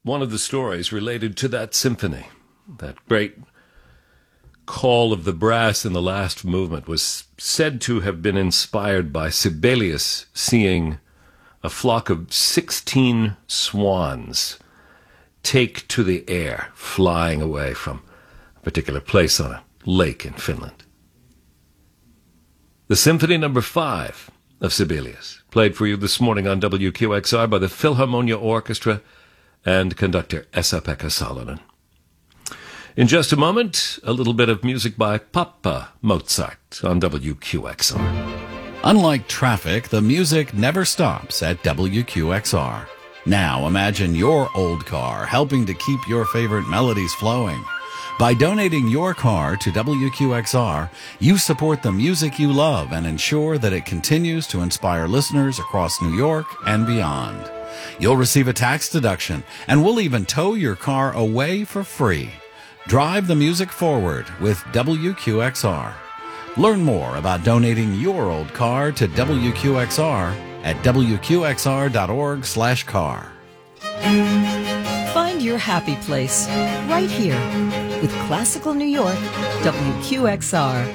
one of the stories related to that symphony. That great call of the brass in the last movement was said to have been inspired by Sibelius seeing a flock of 16 swans take to the air, flying away from a particular place on a lake in Finland. The Symphony No. 5 of Sibelius, played for you this morning on WQXR by the Philharmonia Orchestra and conductor Esa-Pekka Salonen. In just a moment, a little bit of music by Papa Mozart on WQXR. Unlike traffic, the music never stops at WQXR. Now imagine your old car helping to keep your favorite melodies flowing. By donating your car to WQXR, you support the music you love and ensure that it continues to inspire listeners across New York and beyond. You'll receive a tax deduction, and we'll even tow your car away for free. Drive the music forward with WQXR. Learn more about donating your old car to WQXR at WQXR.org/car. Find your happy place right here with Classical New York, WQXR.